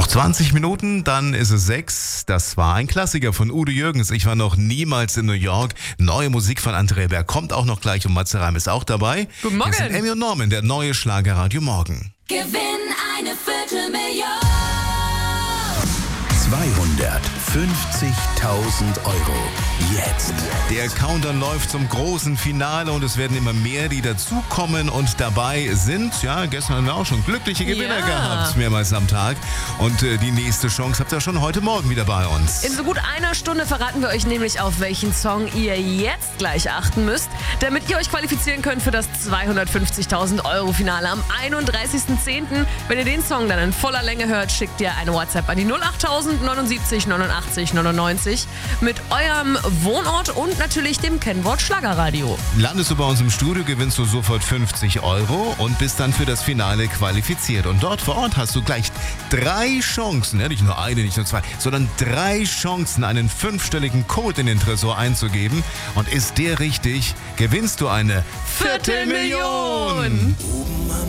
Noch 20 Minuten, dann ist es 6. Das war ein Klassiker von Udo Jürgens. Ich war noch niemals in New York. Neue Musik von André Berg kommt auch noch gleich und Matze Reim ist auch dabei. Guten Morgen. Hier sind Emmy und Norman, der neue Schlagerradio Morgen. Gewinn eine Viertelmillion. 250.000 Euro. Jetzt. Der Countdown läuft zum großen Finale und es werden immer mehr, die dazukommen und dabei sind. Ja, gestern haben wir auch schon glückliche Gewinner gehabt, mehrmals am Tag. Und die nächste Chance habt ihr schon heute Morgen wieder bei uns. In so gut einer Stunde verraten wir euch nämlich, auf welchen Song ihr jetzt gleich achten müsst, damit ihr euch qualifizieren könnt für das 250.000 Euro Finale am 31.10. Wenn ihr den Song dann in voller Länge hört, schickt ihr eine WhatsApp an die 08000 79 89 99 mit eurem Wohnort und natürlich dem Kennwort Schlagerradio. Landest du bei uns im Studio, gewinnst du sofort 50 Euro und bist dann für das Finale qualifiziert. Und dort vor Ort hast du gleich 3 Chancen, ja, nicht nur eine, nicht nur 2, sondern 3 Chancen, einen 5-stelligen Code in den Tresor einzugeben. Und ist der richtig, gewinnst du eine Viertelmillion.